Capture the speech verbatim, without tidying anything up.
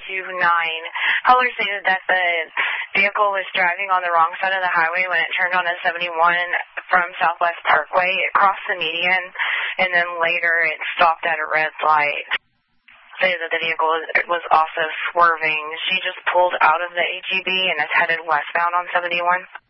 two nine. Caller stated that the vehicle was driving on the wrong side of the highway when it turned on a seventy-one from Southwest Parkway. It crossed the median, and then later it stopped at a red light. Say that the vehicle was also swerving. She just pulled out of the H E B and is headed westbound on seventy-one.